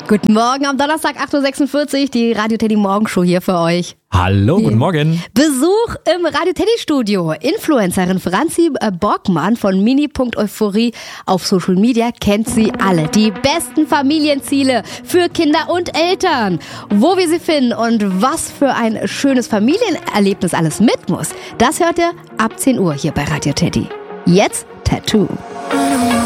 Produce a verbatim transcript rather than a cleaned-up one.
Guten Morgen am Donnerstag, acht Uhr sechsundvierzig, die Radio Teddy Morgenshow hier für euch. Hallo, guten Morgen. Besuch im Radio Teddy Studio. Influencerin Franzi Borgmann von mini.euphorie auf Social Media kennt sie alle. Die besten Familienziele für Kinder und Eltern. Wo wir sie finden und was für ein schönes Familienerlebnis alles mit muss, das hört ihr ab zehn Uhr hier bei Radio Teddy. Jetzt Tattoo.